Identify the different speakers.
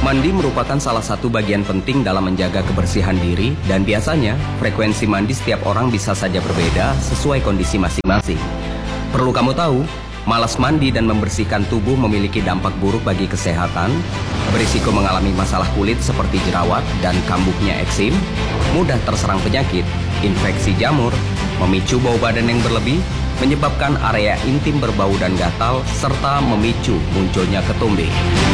Speaker 1: Mandi merupakan salah satu bagian penting dalam menjaga kebersihan diri dan biasanya frekuensi mandi setiap orang bisa saja berbeda sesuai kondisi masing-masing. Perlu kamu tahu, malas mandi dan membersihkan tubuh memiliki dampak buruk bagi kesehatan, berisiko mengalami masalah kulit seperti jerawat dan kambuhnya eksim, mudah terserang penyakit, infeksi jamur, memicu bau badan yang berlebih, menyebabkan area intim berbau dan gatal, serta memicu munculnya ketumbe.